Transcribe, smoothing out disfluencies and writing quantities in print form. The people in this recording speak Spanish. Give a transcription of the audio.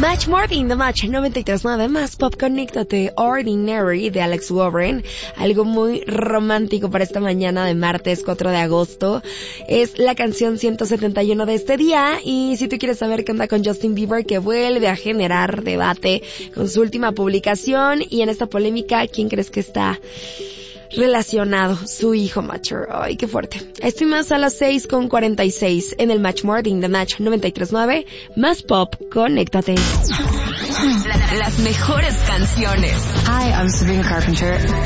Much More in the Match 93.9 más Pop. Conéctate. Ordinary de Alex Warren, algo muy romántico para esta mañana de martes 4 de agosto. Es la canción 171 de este día, y si tú quieres saber qué onda con Justin Bieber, que vuelve a generar debate con su última publicación, y en esta polémica, ¿quién crees que está relacionado? Su hijo Mature. Ay, qué fuerte. Estoy más a las 6:46 en el Much More in the Match 93.9 más Pop. Conéctate. Las mejores canciones. Hi, I'm Sabrina Carpenter.